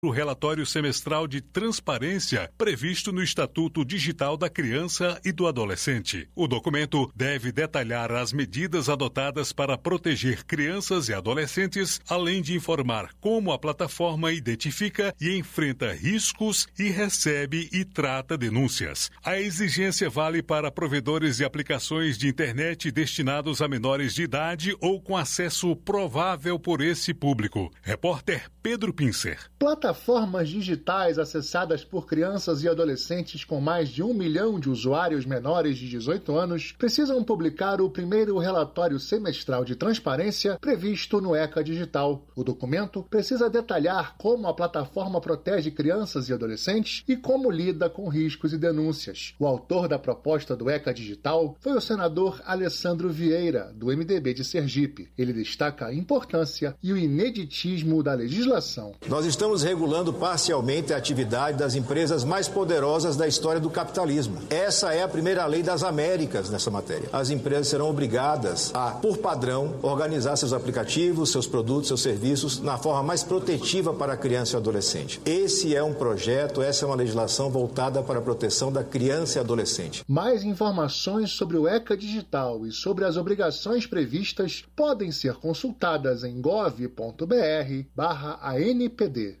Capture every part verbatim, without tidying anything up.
o relatório semestral de transparência previsto no Estatuto Digital da Criança e do Adolescente. O documento deve detalhar as medidas adotadas para proteger crianças e adolescentes, além de informar como a plataforma identifica e enfrenta riscos e recebe e trata denúncias. A exigência vale para provedores de aplicações de internet destinados a menores de idade ou com acesso provável por esse público. Repórter Pedro Pincer. Plataformas digitais acessadas por crianças e adolescentes com mais de um milhão de usuários menores de dezoito anos precisam publicar o primeiro relatório semestral de transparência previsto no ECA Digital. O documento precisa detalhar como a plataforma protege crianças e adolescentes e como lida com riscos e denúncias. O autor da proposta do ECA Digital foi o senador Alessandro Vieira, do M D B de Sergipe. Ele destaca a importância e o ineditismo da legislação. Nós estamos regulando parcialmente a atividade das empresas mais poderosas da história do capitalismo. Essa é a primeira lei das Américas nessa matéria. As empresas serão obrigadas a, por padrão, organizar seus aplicativos, seus produtos, seus serviços na forma mais protetiva para a criança e o adolescente. Esse é um projeto, essa é uma legislação voltada para a proteção da criança e adolescente. Mais informações sobre o ECA Digital e sobre as obrigações previstas podem ser consultadas em gov.br barra ANPD.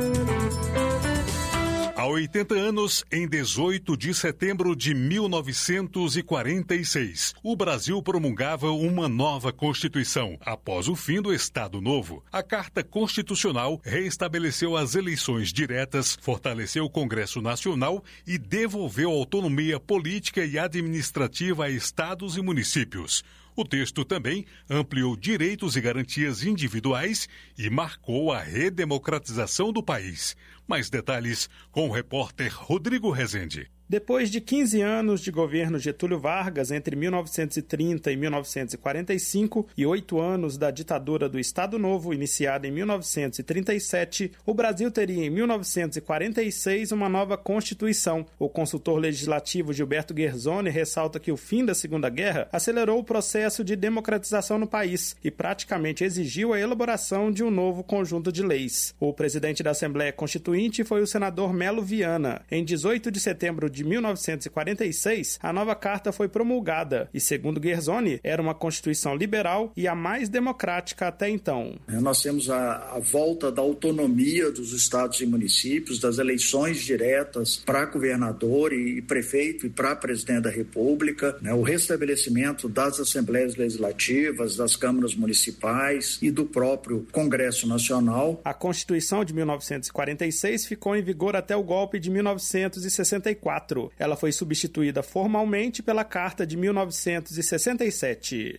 Há oitenta anos, em dezoito de setembro de mil novecentos e quarenta e seis, o Brasil promulgava uma nova Constituição. Após o fim do Estado Novo, a Carta Constitucional reestabeleceu as eleições diretas, fortaleceu o Congresso Nacional e devolveu autonomia política e administrativa a estados e municípios. O texto também ampliou direitos e garantias individuais e marcou a redemocratização do país. Mais detalhes com o repórter Rodrigo Rezende. Depois de quinze anos de governo Getúlio Vargas, entre mil novecentos e trinta e mil novecentos e quarenta e cinco, e oito anos da ditadura do Estado Novo, iniciada em mil novecentos e trinta e sete, o Brasil teria em mil novecentos e quarenta e seis uma nova Constituição. O consultor legislativo Gilberto Guerzoni ressalta que o fim da Segunda Guerra acelerou o processo de democratização no país e praticamente exigiu a elaboração de um novo conjunto de leis. O presidente da Assembleia Constituinte foi o senador Melo Viana. Em dezoito de setembro de mil novecentos e quarenta e seis, a nova carta foi promulgada e, segundo Guerzoni, era uma Constituição liberal e a mais democrática até então. Nós temos a, a volta da autonomia dos estados e municípios, das eleições diretas para governador e, e prefeito e para presidente da República, né, o restabelecimento das assembleias legislativas, das câmaras municipais e do próprio Congresso Nacional. A Constituição de mil novecentos e quarenta e seis ficou em vigor até o golpe de mil novecentos e sessenta e quatro. Ela foi substituída formalmente pela Carta de mil novecentos e sessenta e sete.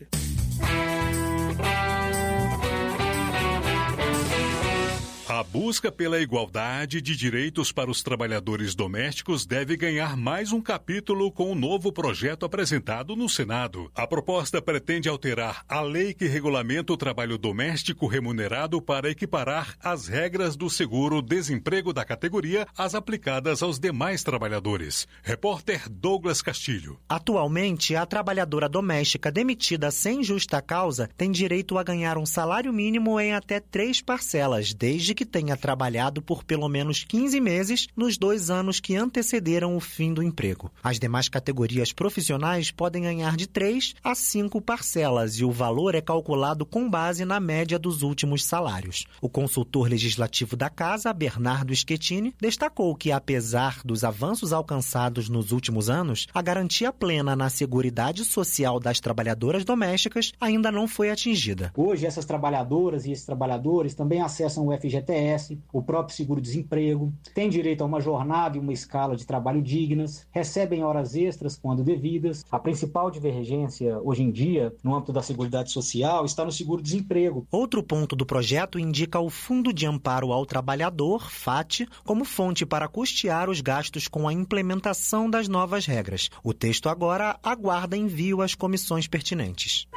A busca pela igualdade de direitos para os trabalhadores domésticos deve ganhar mais um capítulo com o novo projeto apresentado no Senado. A proposta pretende alterar a lei que regulamenta o trabalho doméstico remunerado para equiparar as regras do seguro-desemprego da categoria às aplicadas aos demais trabalhadores. Repórter Douglas Castilho. Atualmente, a trabalhadora doméstica demitida sem justa causa tem direito a ganhar um salário mínimo em até três parcelas, desde que tenha trabalhado por pelo menos quinze meses nos dois anos que antecederam o fim do emprego. As demais categorias profissionais podem ganhar de três a cinco parcelas e o valor é calculado com base na média dos últimos salários. O consultor legislativo da Casa, Bernardo Schettini, destacou que, apesar dos avanços alcançados nos últimos anos, a garantia plena na Seguridade Social das trabalhadoras domésticas ainda não foi atingida. Hoje, essas trabalhadoras e esses trabalhadores também acessam o F G T S, o próprio seguro-desemprego, têm direito a uma jornada e uma escala de trabalho dignas, recebem horas extras quando devidas. A principal divergência hoje em dia, no âmbito da Seguridade Social, está no seguro-desemprego. Outro ponto do projeto indica o Fundo de Amparo ao Trabalhador, FAT, como fonte para custear os gastos com a implementação das novas regras. O texto agora aguarda envio às comissões pertinentes.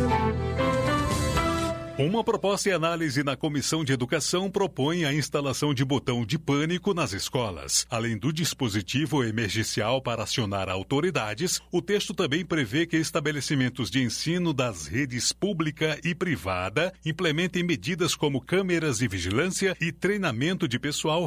Uma proposta e análise na Comissão de Educação propõe a instalação de botão de pânico nas escolas. Além do dispositivo emergencial para acionar autoridades, o texto também prevê que estabelecimentos de ensino das redes pública e privada implementem medidas como câmeras de vigilância e treinamento de pessoal